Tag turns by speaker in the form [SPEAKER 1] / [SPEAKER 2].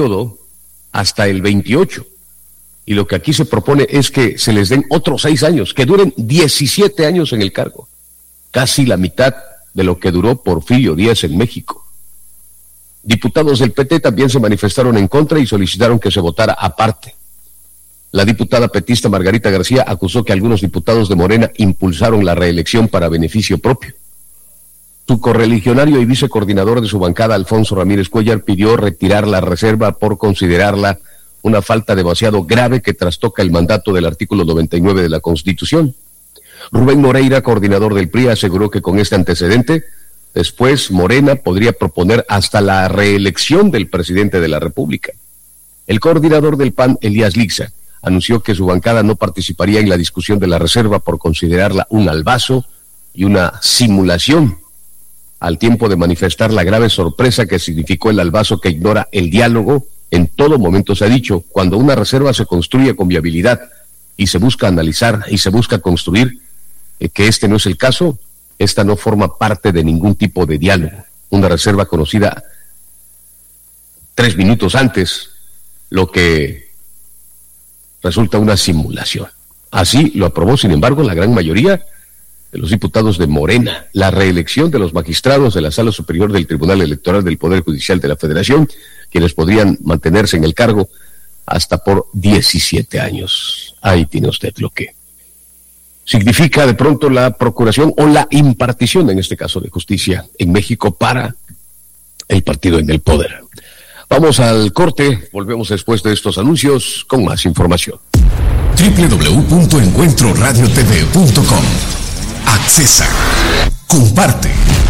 [SPEAKER 1] periodo hasta el 28. Y lo que aquí se propone es que se les den otros 6 años, que duren 17 años en el cargo. Casi la mitad de lo que duró Porfirio Díaz en México. Diputados del PT también se manifestaron en contra y solicitaron que se votara aparte. La diputada petista Margarita García acusó que algunos diputados de Morena impulsaron la reelección para beneficio propio. Su correligionario y vicecoordinador de su bancada, Alfonso Ramírez Cuellar, pidió retirar la reserva por considerarla una falta demasiado grave que trastoca el mandato del artículo 99 de la Constitución. Rubén Moreira, coordinador del PRI, aseguró que con este antecedente, después Morena podría proponer hasta la reelección del presidente de la República. El coordinador del PAN, Elías Lixa, anunció que su bancada no participaría en la discusión de la reserva por considerarla un albazo y una simulación, al tiempo de manifestar la grave sorpresa que significó el albazo que ignora el diálogo. En todo momento se ha dicho, cuando una reserva se construye con viabilidad y se busca analizar y se busca construir, que este no es el caso, esta no forma parte de ningún tipo de diálogo. Una reserva conocida 3 minutos antes, lo que resulta una simulación. Así lo aprobó, sin embargo, la gran mayoría de los diputados de Morena, la reelección de los magistrados de la Sala Superior del Tribunal Electoral del Poder Judicial de la Federación, quienes podrían mantenerse en el cargo hasta por 17 años. Ahí tiene usted lo que significa de pronto la procuración o la impartición, en este caso, de justicia en México para el partido en el poder. Vamos al corte, volvemos después de estos anuncios con más información.
[SPEAKER 2] www.encuentroradiotv.com. Accesa, comparte,